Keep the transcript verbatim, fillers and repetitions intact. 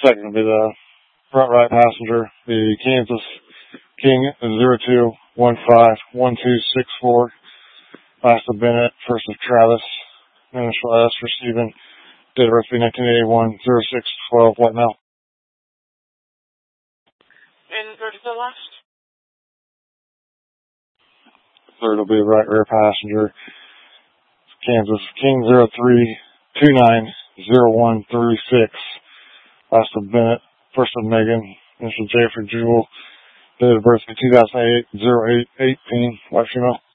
Second will be the front right passenger, the Kansas King zero two one five one two six four. Last of Bennett, first of Travis, initial S for Stephen, date of birth nineteen eighty-one, zero six twelve, white male. And go to the last. Third will be the right rear passenger, Kansas King zero three two nine zero one three six. Last of Bennett, first of Megan, initial J for Jewel, date of birth two thousand eight, zero eight eighteen, white female.